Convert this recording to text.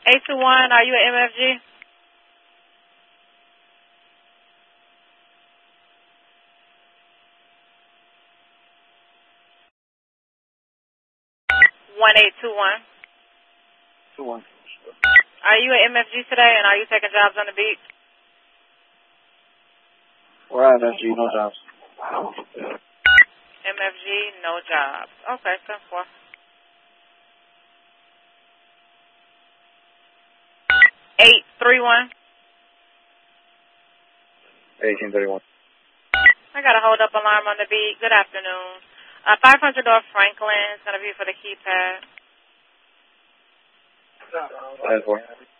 821, are you at MFG? One 821. 2-1. Are you at MFG today, and are you taking jobs on the beach? We're at MFG, no jobs. MFG, no jobs. Okay, 10-4. 831. 1831. I got a hold-up alarm on the beat. Good afternoon. 500 North Franklin is going to be for the keypad. 10-4.